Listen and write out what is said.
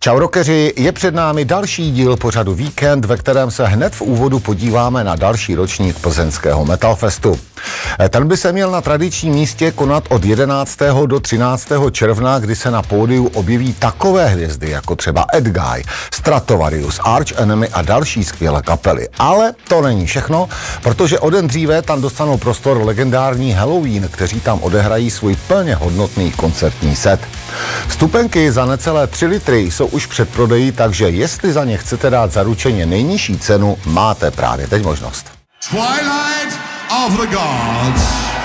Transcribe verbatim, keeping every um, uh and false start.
Čau rockeři, je před námi další díl pořadu Víkend, ve kterém se hned v úvodu podíváme na další ročník plzeňského Metalfestu. Ten by se měl na tradičním místě konat od jedenáctého do třináctého června, kdy se na pódiu objeví takové hvězdy jako třeba Edguy, Stratovarius, Arch Enemy a další skvělé kapely. Ale to není všechno, protože o den dříve tam dostanou prostor legendární Helloween, kteří tam odehrají svůj plně hodnotný koncertní set. Vstupenky za necelé tři litry jsou už před prodejí, takže jestli za ně chcete dát zaručeně nejnižší cenu, máte právě teď možnost. Twilight of the Gods.